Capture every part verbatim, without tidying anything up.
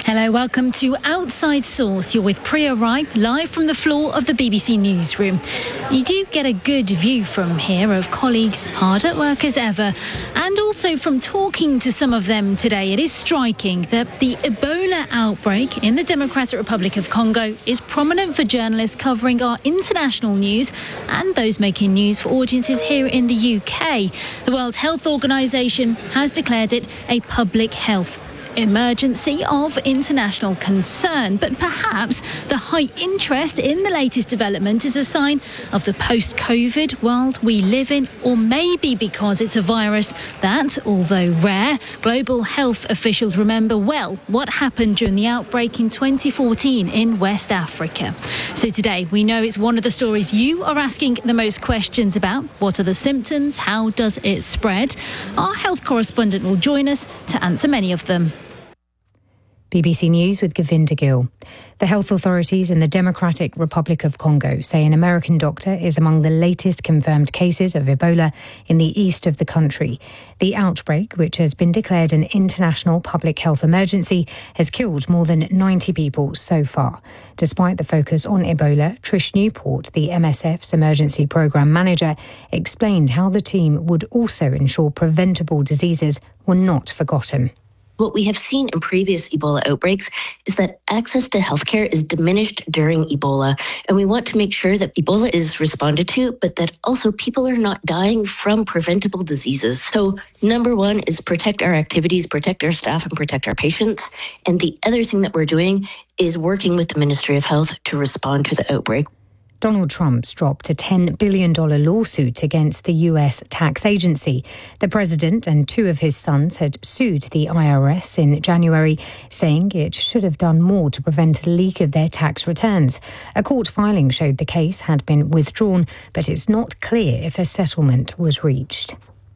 Hello, welcome to Outside Source. You're with Priya Rai, live from the floor of the B B C Newsroom. You do get a good view from here of colleagues hard at work as ever, and also from talking to some of them today. It is striking that the Ebola outbreak in the Democratic Republic of Congo is prominent for journalists covering our international news and those making news for audiences here in the U K. The World Health Organization has declared it a public health emergency of international concern. But perhaps the high interest in the latest development is a sign of the post-COVID world we live in, or maybe because it's a virus that, although rare, global health officials remember well what happened during the outbreak in twenty fourteen in West Africa. So today we know it's one of the stories you are asking the most questions about. What are the symptoms? How does it spread? Our health correspondent will join us to answer many of them. B B C News with Govinda Gill. The health authorities in the Democratic Republic of Congo say an American doctor is among the latest confirmed cases of Ebola in the east of the country. The outbreak, which has been declared an international public health emergency, has killed more than ninety people so far. Despite the focus on Ebola, Trish Newport, the M S F's emergency programme manager, explained how the team would also ensure preventable diseases were not forgotten. What we have seen in previous Ebola outbreaks is that access to healthcare is diminished during Ebola, and we want to make sure that Ebola is responded to, but that also people are not dying from preventable diseases. So number one is protect our activities, protect our staff, and protect our patients. And the other thing that we're doing is working with the Ministry of Health to respond to the outbreak. Donald Trump's dropped a ten billion dollars lawsuit against the U S tax agency. The president and two of his sons had sued the I R S in January, saying it should have done more to prevent a leak of their tax returns. A court filing showed the case had been withdrawn, but it's not clear if a settlement was reached.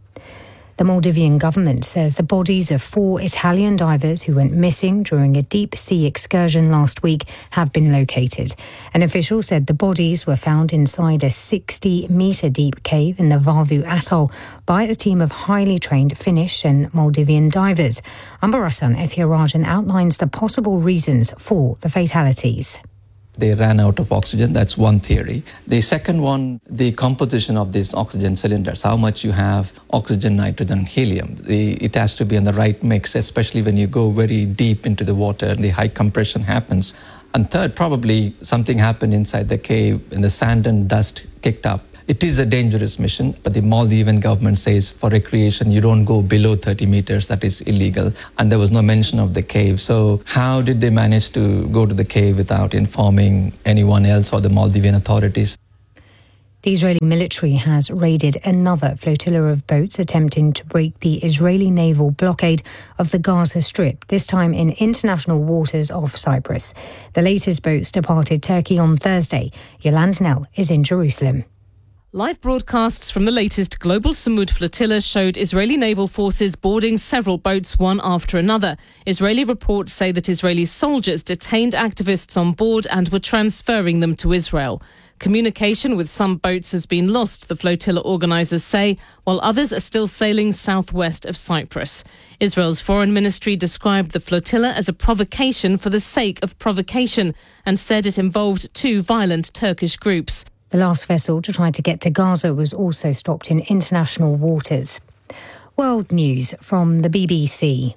The Maldivian government says the bodies of four Italian divers who went missing during a deep-sea excursion last week have been located. An official said the bodies were found inside a sixty-metre deep cave in the Varvu atoll by a team of highly trained Finnish and Maldivian divers. Ambarasan Ethirajan outlines the possible reasons for the fatalities. They ran out of oxygen. That's one theory. The second one, the composition of these oxygen cylinders, how much you have oxygen, nitrogen, helium. The, it has to be in the right mix, especially when you go very deep into the water and the high compression happens. And third, probably something happened inside the cave and the sand and dust kicked up. It is a dangerous mission, but the Maldivian government says for recreation, you don't go below thirty meters. That is illegal. And there was no mention of the cave. So how did they manage to go to the cave without informing anyone else or the Maldivian authorities? The Israeli military has raided another flotilla of boats attempting to break the Israeli naval blockade of the Gaza Strip, this time in international waters off Cyprus. The latest boats departed Turkey on Thursday. Yolande Nell is in Jerusalem. Live broadcasts from the latest Global Samud flotilla showed Israeli naval forces boarding several boats one after another. Israeli reports say that Israeli soldiers detained activists on board and were transferring them to Israel. Communication with some boats has been lost, the flotilla organisers say, while others are still sailing southwest of Cyprus. Israel's foreign ministry described the flotilla as a provocation for the sake of provocation and said it involved two violent Turkish groups. The last vessel to try to get to Gaza was also stopped in international waters. World news from the B B C.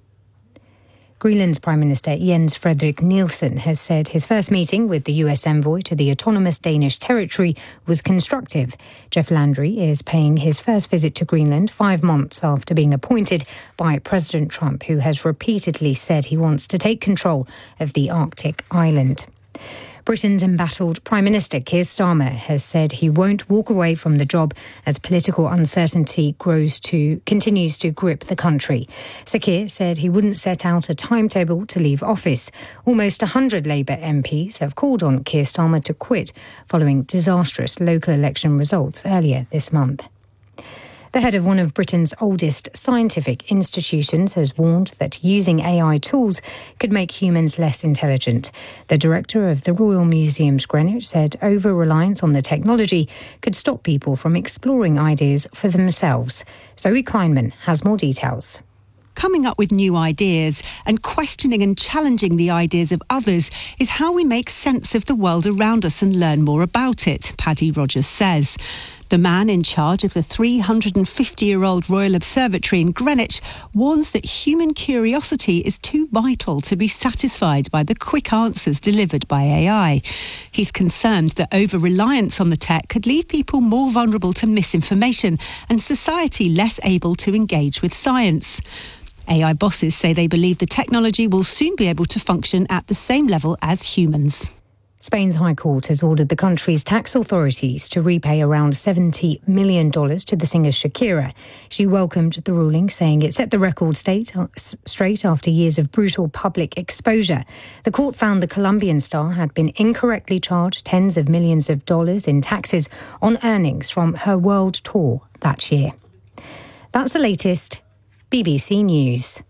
Greenland's Prime Minister Jens Frederik Nielsen has said his first meeting with the U S envoy to the autonomous Danish territory was constructive. Jeff Landry is paying his first visit to Greenland five months after being appointed by President Trump, who has repeatedly said he wants to take control of the Arctic island. Britain's embattled Prime Minister Keir Starmer has said he won't walk away from the job as political uncertainty grows to continues to grip the country. Sir Keir said he wouldn't set out a timetable to leave office. Almost one hundred Labour M Ps have called on Keir Starmer to quit following disastrous local election results earlier this month. The head of one of Britain's oldest scientific institutions has warned that using A I tools could make humans less intelligent. The director of the Royal Museums Greenwich said over-reliance on the technology could stop people from exploring ideas for themselves. Zoe Kleinman has more details. Coming up with new ideas and questioning and challenging the ideas of others is how we make sense of the world around us and learn more about it, Paddy Rogers says. The man in charge of the three hundred fifty-year-old Royal Observatory in Greenwich warns that human curiosity is too vital to be satisfied by the quick answers delivered by A I. He's concerned that over-reliance on the tech could leave people more vulnerable to misinformation and society less able to engage with science. A I bosses say they believe the technology will soon be able to function at the same level as humans. Spain's High Court has ordered the country's tax authorities to repay around seventy million dollars to the singer Shakira. She welcomed the ruling, saying it set the record state, uh, straight after years of brutal public exposure. The court found the Colombian star had been incorrectly charged tens of millions of dollars in taxes on earnings from her world tour that year. That's the latest. B B C News.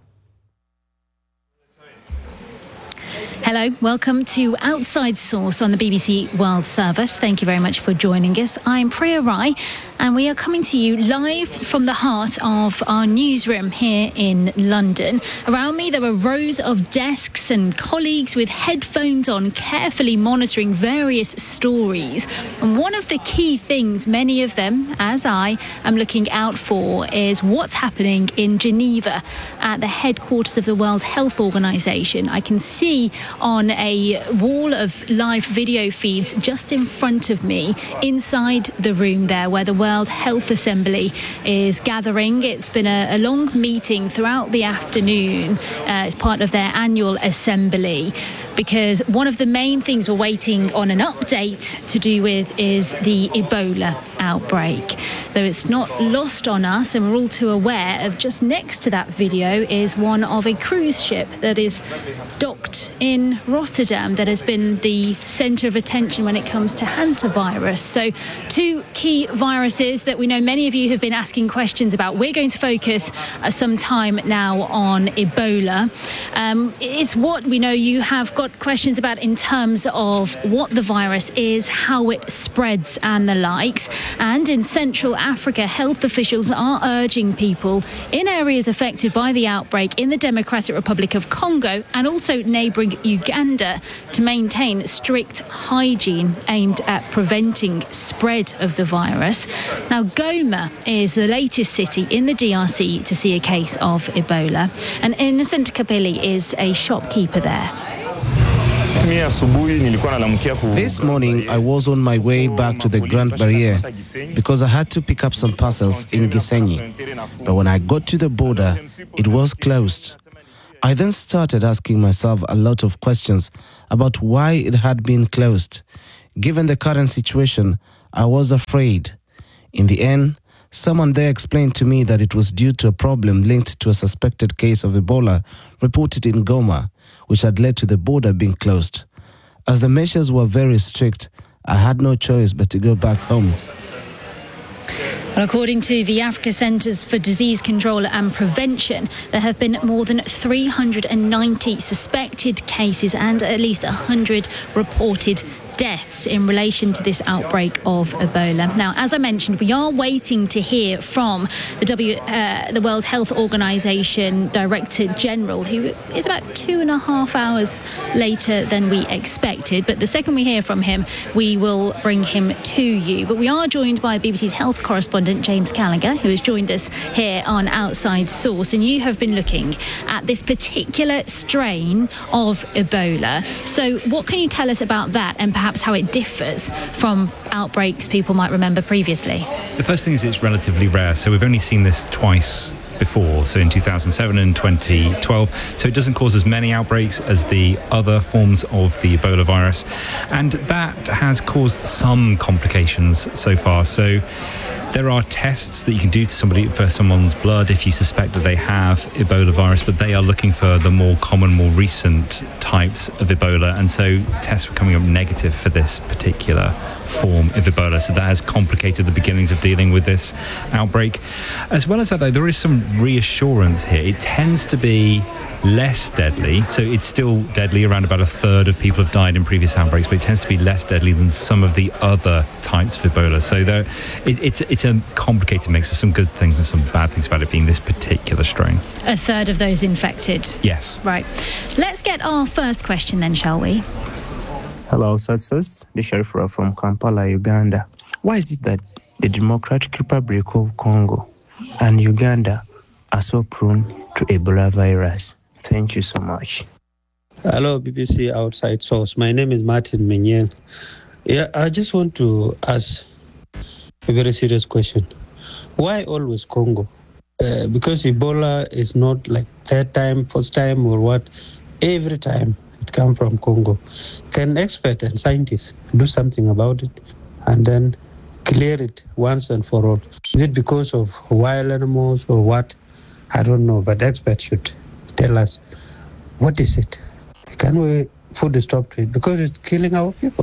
Hello, welcome to Outside Source on the B B C World Service. Thank you very much for joining us. I'm Priya Rai, and we are coming to you live from the heart of our newsroom here in London. Around me, there are rows of desks and colleagues with headphones on, carefully monitoring various stories. And one of the key things many of them, as I, am looking out for is what's happening in Geneva at the headquarters of the World Health Organization. I can see on a wall of live video feeds just in front of me, inside the room there where the World Health Assembly is gathering. It's been a, a long meeting throughout the afternoon uh, as part of their annual assembly, because one of the main things we're waiting on an update to do with is the Ebola outbreak. Though it's not lost on us, and we're all too aware of, just next to that video is one of a cruise ship that is docked in Rotterdam that has been the centre of attention when it comes to hantavirus. So two key viruses that we know many of you have been asking questions about. We're going to focus uh, some time now on Ebola. Um, it's what we know you have got questions about in terms of what the virus is, how it spreads and the likes. And in Central Africa, health officials are urging people in areas affected by the outbreak in the Democratic Republic of Congo and also neighbouring Uganda to maintain strict hygiene aimed at preventing spread of the virus. Now, Goma is the latest city in the D R C to see a case of Ebola, and Innocent Kapili is a shopkeeper there. This morning, I was on my way back to the Grand Barrier because I had to pick up some parcels in Gisenyi. But when I got to the border, it was closed. I then started asking myself a lot of questions about why it had been closed. Given the current situation, I was afraid. In the end, someone there explained to me that it was due to a problem linked to a suspected case of Ebola reported in Goma, which had led to the border being closed. As the measures were very strict, I had no choice but to go back home. Well, according to the Africa Centres for Disease Control and Prevention, there have been more than three hundred ninety suspected cases and at least one hundred reported deaths in relation to this outbreak of Ebola. Now, as I mentioned, we are waiting to hear from the W, uh, the World Health Organization Director General, who is about two and a half hours later than we expected. But the second we hear from him, we will bring him to you. But we are joined by B B C's health correspondent, James Gallagher, who has joined us here on Outside Source. And you have been looking at this particular strain of Ebola. So what can you tell us about that, and perhaps how it differs from outbreaks people might remember previously? The first thing is it's relatively rare. So we've only seen this twice before, so in two thousand seven and twenty twelve. So it doesn't cause as many outbreaks as the other forms of the Ebola virus. And that has caused some complications so far. So there are tests that you can do to somebody for someone's blood if you suspect that they have Ebola virus, but they are looking for the more common, more recent types of Ebola. And so tests were coming up negative for this particular form of Ebola. So that has complicated the beginnings of dealing with this outbreak. As well as that, though, there is some reassurance here. It tends to be less deadly. So it's still deadly. Around about a third of people have died in previous outbreaks, but it tends to be less deadly than some of the other types of Ebola. So there, it, it's it's a complicated mix. There's some good things and some bad things about it being this particular strain. A third of those infected. Yes. Right. Let's get our first question then, shall we? Hello, Satsos. The Sheriff from Kampala, Uganda. Why is it that the Democratic Republic of Congo and Uganda are so prone to Ebola virus? Thank you so much. Hello, B B C Outside Source. My name is Martin Menyen. Yeah, I just want to ask a very serious question. Why always Congo? Uh, because Ebola is not like third time, first time, or what? Every time it comes from Congo. Can experts and scientists do something about it and then clear it once and for all? Is it because of wild animals or what? I don't know, but experts should tell us, what is it? Can we put a stop to it? Because it's killing our people.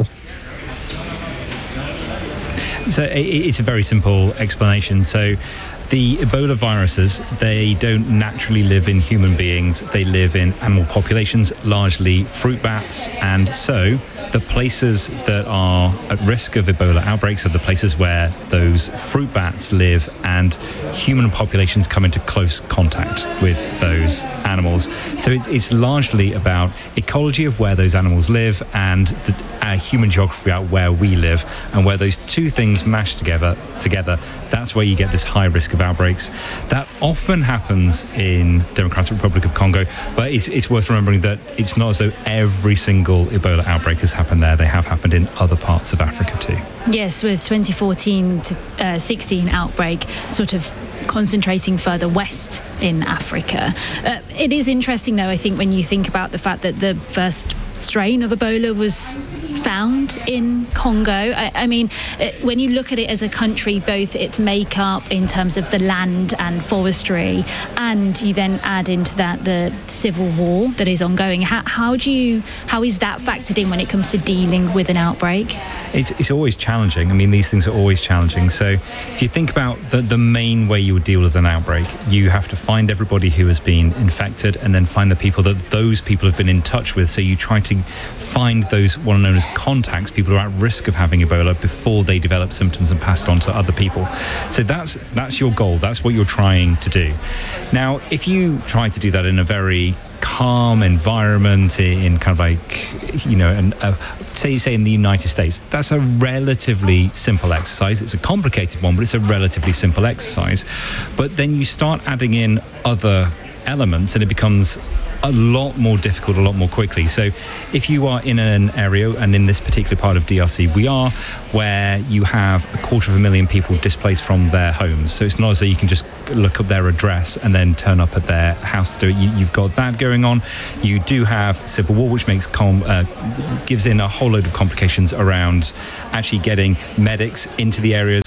So it's a very simple explanation. So the Ebola viruses, they don't naturally live in human beings. They live in animal populations, largely fruit bats. And so the places that are at risk of Ebola outbreaks are the places where those fruit bats live, and human populations come into close contact with those animals. So it, it's largely about ecology of where those animals live and the uh, human geography about where we live, and where those two things mash together, together, that's where you get this high risk of outbreaks. That often happens in Democratic Republic of Congo, but it's, it's worth remembering that it's not as though every single Ebola outbreak has happened there. They have happened in other parts of Africa too. Yes, with twenty fourteen to uh, sixteen outbreak sort of concentrating further west in Africa. Uh, it is interesting, though, I think, when you think about the fact that the first strain of Ebola was found in Congo. I, I mean, it, when you look at it as a country, both its makeup in terms of the land and forestry, and you then add into that the civil war that is ongoing, how, how do you, how is that factored in when it comes to dealing with an outbreak? It's, it's always challenging. I mean, these things are always challenging. So if you think about the, the main way you would deal with an outbreak, you have to find everybody who has been infected and then find the people that those people have been in touch with. So you try to find those what are known as contacts, people who are at risk of having Ebola before they develop symptoms and pass it on to other people. So that's that's your goal. That's what you're trying to do. Now, if you try to do that in a very calm environment, in kind of like, you know, and uh, say say in the United States, that's a relatively simple exercise. It's a complicated one, but it's a relatively simple exercise. But then you start adding in other elements and it becomes a lot more difficult, a lot more quickly. So if you are in an area, and in this particular part of D R C we are, where you have a quarter of a million people displaced from their homes, so it's not as though you can just look up their address and then turn up at their house to do it. You, you've got that going on. You do have civil war, which makes com- uh, gives in a whole load of complications around actually getting medics into the areas.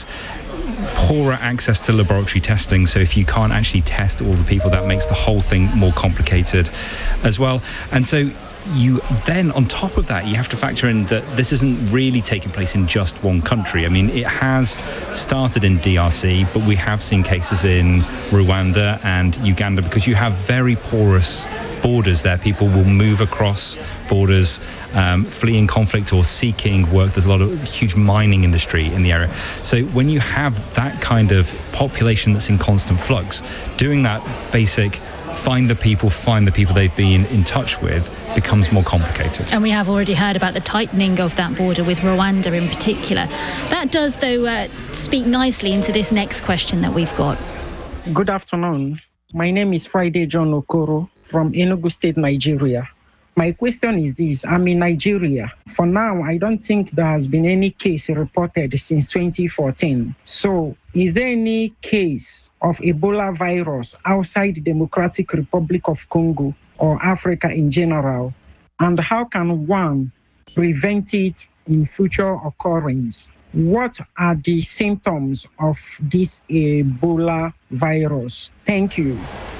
Poorer access to laboratory testing, so if you can't actually test all the people, that makes the whole thing more complicated as well. And so you then, on top of that, you have to factor in that this isn't really taking place in just one country. I mean, it has started in D R C, but we have seen cases in Rwanda and Uganda, because you have very porous borders there. People will move across borders, um, fleeing conflict or seeking work. There's a lot of huge mining industry in the area. So when you have that kind of population that's in constant flux, doing that basic find the people, find the people they've been in touch with becomes more complicated. And we have already heard about the tightening of that border with Rwanda in particular. That does, though, uh, speak nicely into this next question that we've got. Good afternoon. My name is Friday John Okoro from Enugu State, Nigeria. My question is this. I'm in Nigeria. For now, I don't think there has been any case reported since twenty fourteen. So, is there any case of Ebola virus outside the Democratic Republic of Congo or Africa in general? And how can one prevent it in future occurrence? What are the symptoms of this Ebola virus? Thank you.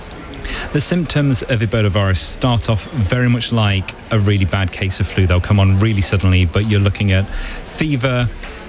The symptoms of Ebola virus start off very much like a really bad case of flu. They'll come on really suddenly, but you're looking at fever,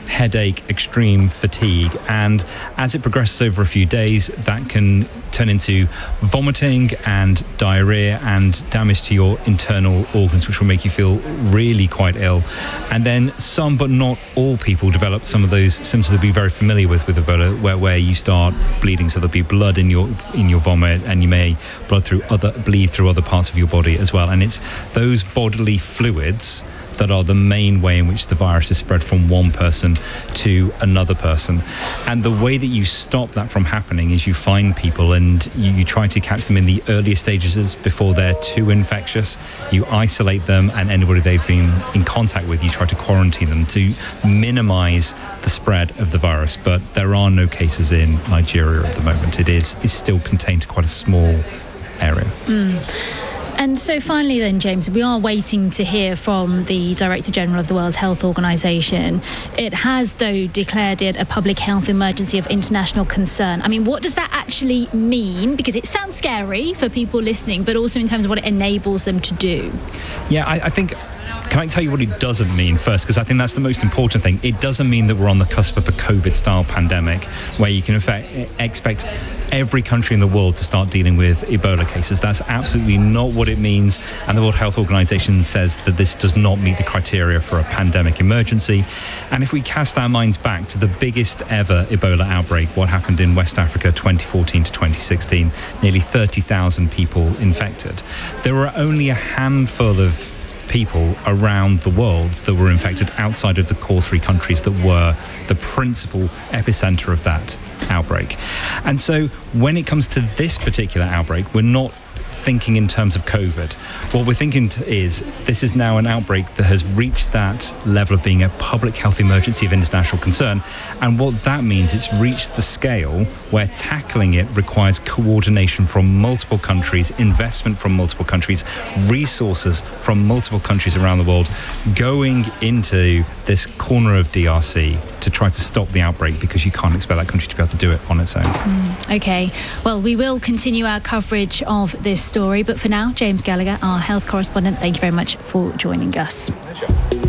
headache, extreme fatigue, and as it progresses over a few days, that can turn into vomiting and diarrhea and damage to your internal organs, which will make you feel really quite ill. And then some, but not all people, develop some of those symptoms that we're very familiar with with Ebola, where, where you start bleeding, so there'll be blood in your in your vomit, and you may blood through other bleed through other parts of your body as well. And it's those bodily fluids that are the main way in which the virus is spread from one person to another person. And the way that you stop that from happening is you find people and you, you try to catch them in the earlier stages before they're too infectious. You isolate them, and anybody they've been in contact with, you try to quarantine them to minimize the spread of the virus. But there are no cases in Nigeria at the moment. It is it's still contained to quite a small area. Mm. And so finally then, James, we are waiting to hear from the Director General of the World Health Organization. It has, though, declared it a public health emergency of international concern. I mean, what does that actually mean? Because it sounds scary for people listening, but also in terms of what it enables them to do. Yeah, I, I think... Can I tell you what it doesn't mean first? Because I think that's the most important thing. It doesn't mean that we're on the cusp of a COVID-style pandemic where you can in fact expect every country in the world to start dealing with Ebola cases. That's absolutely not what it means. And the World Health Organization says that this does not meet the criteria for a pandemic emergency. And if we cast our minds back to the biggest ever Ebola outbreak, what happened in West Africa twenty fourteen to twenty sixteen, nearly thirty thousand people infected. There were only a handful of people around the world that were infected outside of the core three countries that were the principal epicenter of that outbreak. And so when it comes to this particular outbreak, we're not thinking in terms of COVID. What we're thinking t- is this is now an outbreak that has reached that level of being a public health emergency of international concern. And what that means, it's reached the scale where tackling it requires coordination from multiple countries, investment from multiple countries, resources from multiple countries around the world going into this corner of D R C to try to stop the outbreak, because you can't expect that country to be able to do it on its own. Mm, okay. Well, we will continue our coverage of this story, but for now, James Gallagher, our health correspondent, thank you very much for joining us. Pleasure.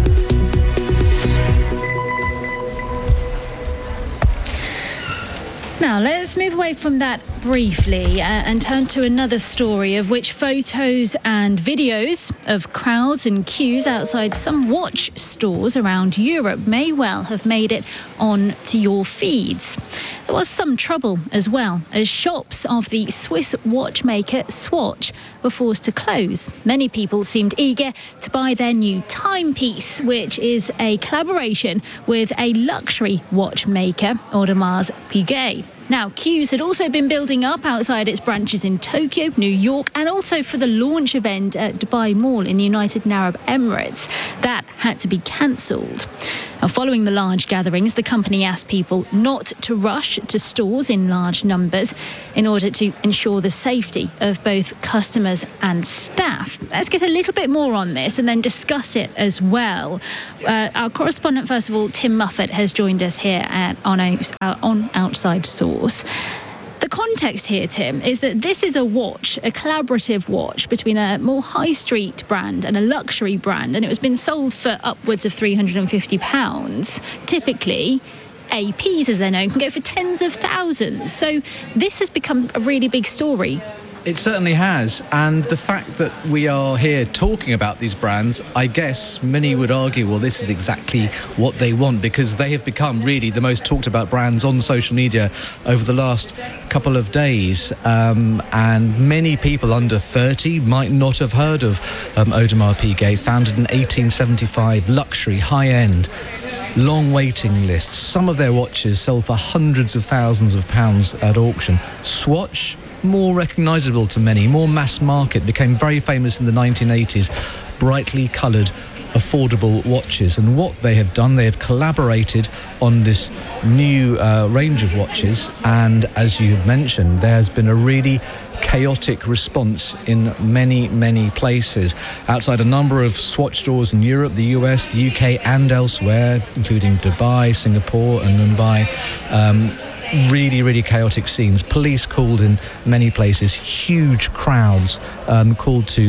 Now, let's move away from that briefly uh, and turn to another story of which photos and videos of crowds and queues outside some watch stores around Europe may well have made it on to your feeds. There was some trouble as well, as shops of the Swiss watchmaker Swatch were forced to close. Many people seemed eager to buy their new timepiece, which is a collaboration with a luxury watchmaker, Audemars Piguet. Now, queues had also been building up outside its branches in Tokyo, New York, and also for the launch event at Dubai Mall in the United Arab Emirates. That had to be cancelled. Now, following the large gatherings, the company asked people not to rush to stores in large numbers in order to ensure the safety of both customers and staff. Let's get a little bit more on this and then discuss it as well. Uh, our correspondent, first of all, Tim Muffet, has joined us here at, on, a, uh, on Outside Source. The context here, Tim, is that this is a watch, a collaborative watch between a more high street brand and a luxury brand, and it was been sold for upwards of three hundred fifty pounds. Typically, A Ps, as they're known, can go for tens of thousands. So this has become a really big story. It certainly has, and the fact that we are here talking about these brands, I guess many would argue, well, this is exactly what they want, because they have become really the most talked about brands on social media over the last couple of days, um, and many people under thirty might not have heard of um, Audemars Piguet, founded in eighteen seventy-five, luxury, high-end, long waiting lists. Some of their watches sold for hundreds of thousands of pounds at auction. Swatch, more recognisable to many, more mass market, became very famous in the nineteen eighties, brightly coloured, affordable watches. And what they have done, they have collaborated on this new uh, range of watches, and as you mentioned, there has been a really chaotic response in many, many places. Outside a number of Swatch stores in Europe, the U S, the U K and elsewhere, including Dubai, Singapore and Mumbai, um, really, really chaotic scenes. Police called in many places, huge crowds um, called to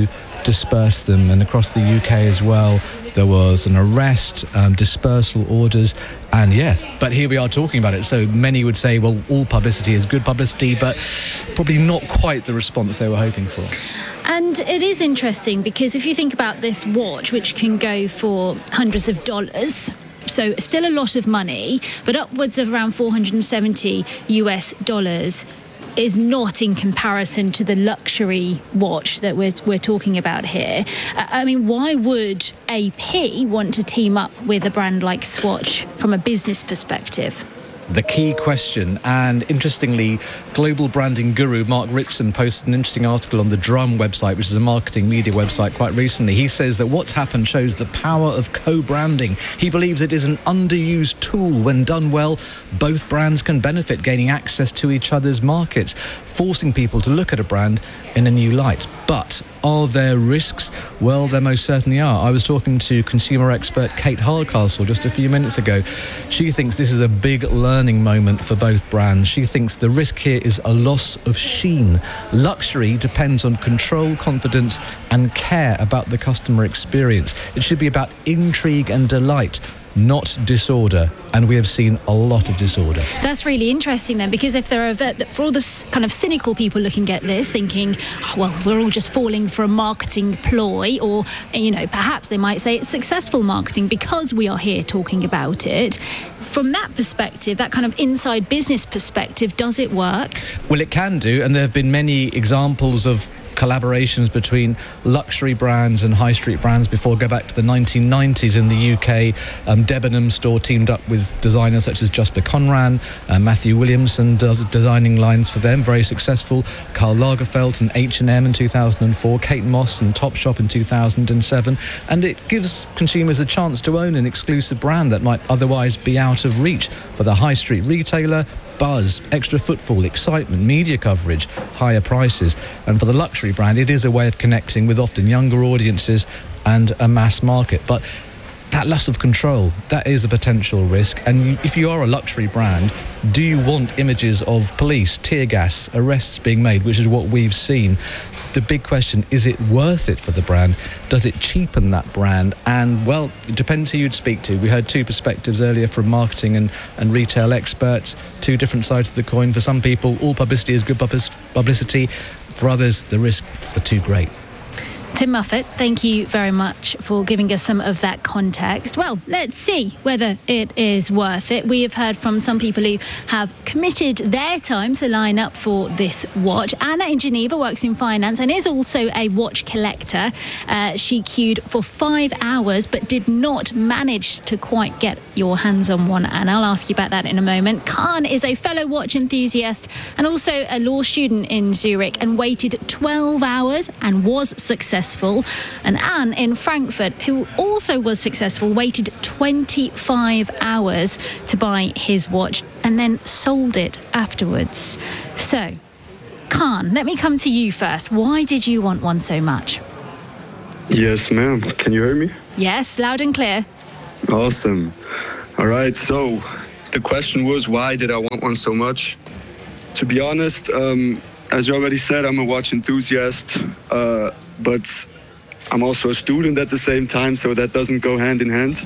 dispersed them. And across the U K as well, there was an arrest, um, dispersal orders, and yes, but here we are talking about it. So many would say, well, all publicity is good publicity, but probably not quite the response they were hoping for. And it is interesting because if you think about this watch, which can go for hundreds of dollars, so still a lot of money, but upwards of around four hundred seventy US dollars, is not in comparison to the luxury watch that we're, we're talking about here. Uh, I mean, why would A P want to team up with a brand like Swatch from a business perspective? The key question, and interestingly, global branding guru Mark Ritson posted an interesting article on the Drum website, which is a marketing media website, quite recently. He says that what's happened shows the power of co-branding. He believes it is an underused tool. When done well, both brands can benefit, gaining access to each other's markets, forcing people to look at a brand in a new light. But are there risks? Well, there most certainly are. I was talking to consumer expert Kate Hardcastle just a few minutes ago. She thinks this is a big learning moment for both brands. She thinks the risk here is a loss of sheen. Luxury depends on control, confidence, and care about the customer experience. It should be about intrigue and delight, not disorder, and we have seen a lot of disorder. That's really interesting then, because if there are, for all the kind of cynical people looking at this, thinking, oh, well, we're all just falling for a marketing ploy, or, you know, perhaps they might say it's successful marketing because we are here talking about it. From that perspective, that kind of inside business perspective, does it work? Well, it can do, and there have been many examples of collaborations between luxury brands and high street brands before. Go back to the nineteen nineties in the U K. Um, Debenham store teamed up with designers such as Jasper Conran, uh, Matthew Williamson does designing lines for them, very successful. Karl Lagerfeld and H and M in two thousand four, Kate Moss and Topshop in two thousand seven, and it gives consumers a chance to own an exclusive brand that might otherwise be out of reach. For the high street retailer, buzz, extra footfall, excitement, media coverage, higher prices. And for the luxury brand, it is a way of connecting with often younger audiences and a mass market. But that loss of control, that is a potential risk. And if you are a luxury brand, do you want images of police, tear gas, arrests being made, which is what we've seen? The big question, is it worth it for the brand? Does it cheapen that brand? And, well, it depends who you'd speak to. We heard two perspectives earlier from marketing and, and retail experts, two different sides of the coin. For some people, all publicity is good publicity. For others, the risks are too great. Tim Muffet, thank you very much for giving us some of that context. Well, let's see whether it is worth it. We have heard from some people who have committed their time to line up for this watch. Anna in Geneva works in finance and is also a watch collector. Uh, she queued for five hours but did not manage to quite get your hands on one, Anna. I'll ask you about that in a moment. Khan is a fellow watch enthusiast and also a law student in Zurich and waited twelve hours and was successful. And Anne in Frankfurt, who also was successful, waited twenty-five hours to buy his watch and then sold it afterwards. So, Khan, let me come to you first. Why did you want one so much? Yes, ma'am. Can you hear me? Yes, loud and clear. Awesome. All right, so the question was, why did I want one so much? To be honest, um, as you already said, I'm a watch enthusiast. Uh, but I'm also a student at the same time, so that doesn't go hand in hand.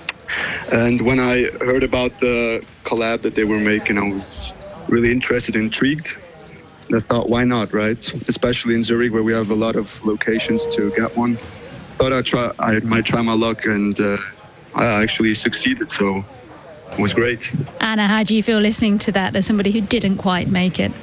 And when I heard about the collab that they were making, I was really interested, intrigued. And I thought, why not, right? Especially in Zurich, where we have a lot of locations to get one. Thought I'd try, I might try my luck, and uh, I actually succeeded, so it was great. Anna, how do you feel listening to that as somebody who didn't quite make it?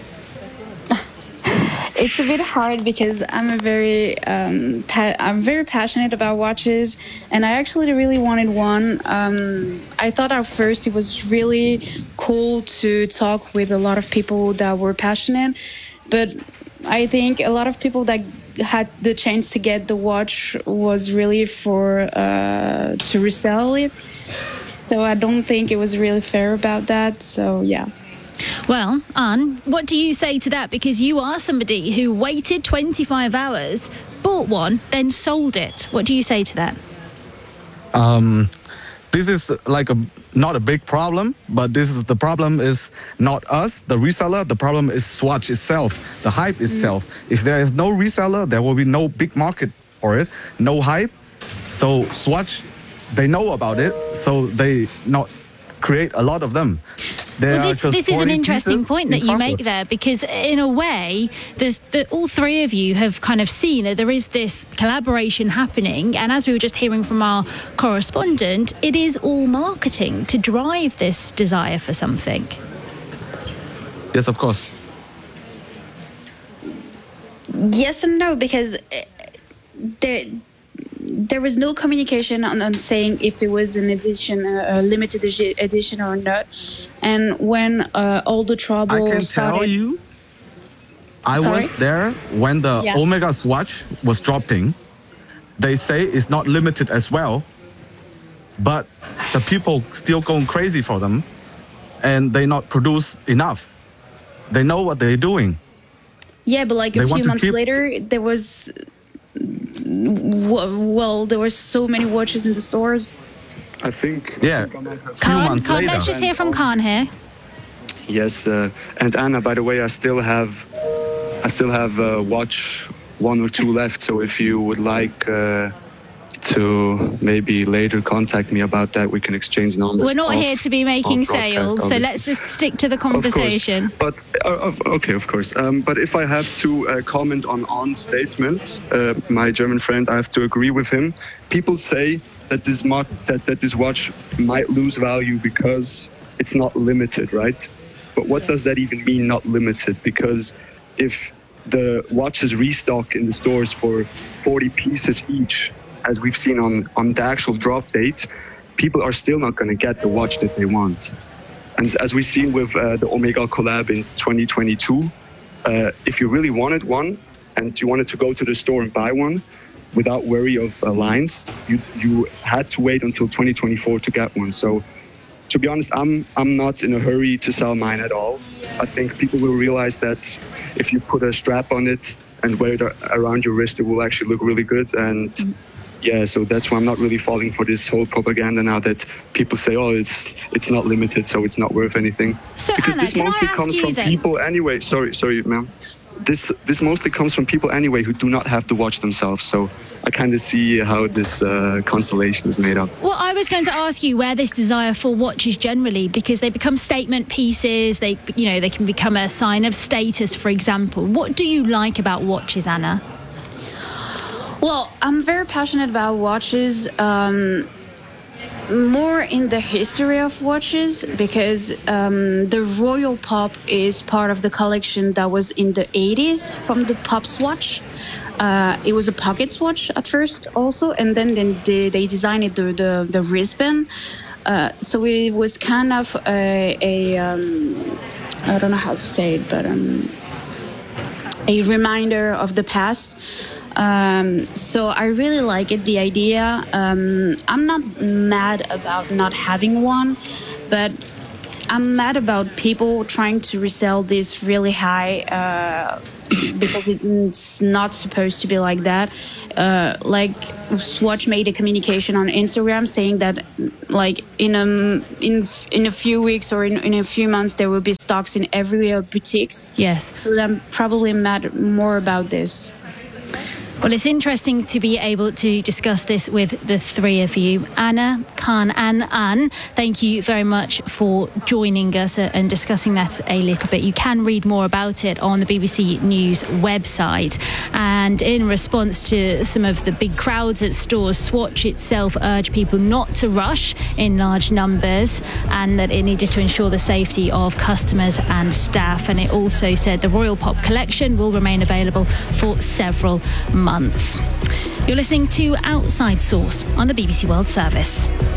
It's a bit hard because I'm a very um, pa- I'm very passionate about watches, and I actually really wanted one. Um, I thought at first it was really cool to talk with a lot of people that were passionate, but I think a lot of people that had the chance to get the watch was really for uh, to resell it. So I don't think it was really fair about that. So yeah. Well, Anne, what do you say to that? Because you are somebody who waited twenty-five hours, bought one, then sold it. What do you say to that? Um, this is like a not a big problem, but this is the problem is not us, the reseller. The problem is Swatch itself, the hype itself. Mm. If there is no reseller, there will be no big market for it, no hype. So Swatch, they know about it, so they not create a lot of them. There well, this, this is an interesting point that you make there, because in a way, the, the, all three of you have kind of seen that there is this collaboration happening, and as we were just hearing from our correspondent, it is all marketing to drive this desire for something. Yes, of course. Yes and no, because there there was no communication on, on saying if it was an edition, a limited edition or not. And when uh, all the trouble I can started, tell you, I Sorry? was there when the Yeah. Omega Swatch was dropping. They say it's not limited as well, but the people still going crazy for them, and they not produce enough. They know what they're doing. yeah, but like They a want few to months keep- later, there was well, there were so many watches in the stores. I think. Yeah. Khan, Khan let's just hear from Khan here. Yes, uh, and Anna, by the way, I still have, I still have uh, watch one or two left. So if you would like uh, to maybe later contact me about that, we can exchange numbers. We're not off- here to be making off broadcast, sales, so obviously. let's just stick to the Of course. conversation. But uh, of- okay, of course. Um, but if I have to uh, comment on On's statement, uh, my German friend, I have to agree with him. People say that this mo- that that this watch might lose value because it's not limited, right? But what does that even mean, not limited? Because if the watches restock in the stores for forty pieces each, as we've seen on, on the actual drop date, people are still not going to get the watch that they want. And as we've seen with uh, the Omega collab in twenty twenty-two, uh, if you really wanted one and you wanted to go to the store and buy one without worry of uh, lines, you you had to wait until twenty twenty-four to get one. So to be honest, I'm I'm not in a hurry to sell mine at all. I think people will realize that if you put a strap on it and wear it around your wrist, it will actually look really good. And yeah, so that's why I'm not really falling for this whole propaganda now that people say, oh, it's it's not limited, so it's not worth anything. So, because Anna, this can I mostly ask comes you from then- people anyway. Sorry, sorry, ma'am. This this mostly comes from people anyway who do not have to watch themselves. So I kind of see how this uh, constellation is made up. Well, I was going to ask you where this desire for watches generally, because they become statement pieces. They, you know, they can become a sign of status, for example. What do you like about watches, Anna? Well, I'm very passionate about watches, um, more in the history of watches, because um, the Royal Pop is part of the collection that was in the eighties from the Pop Swatch. Uh, it was a pocket watch at first also, and then, then they, they designed it, the, the, the wristband. Uh, so it was kind of a, a um, I don't know how to say it, but um, a reminder of the past. Um, so I really like it, the idea. Um, I'm not mad about not having one, but I'm mad about people trying to resell this really high, uh, because it's not supposed to be like that. Uh, like Swatch made a communication on Instagram saying that, like in a in in a few weeks or in, in a few months there will be stocks in every uh, boutiques. Yes. So I'm probably mad more about this. Well, it's interesting to be able to discuss this with the three of you. Anna, Khan and Anne, thank you very much for joining us and discussing that a little bit. You can read more about it on the B B C News website. And in response to some of the big crowds at stores, Swatch itself urged people not to rush in large numbers and that it needed to ensure the safety of customers and staff. And it also said the Royal Pop collection will remain available for several months. You're listening to Outside Source on the B B C World Service.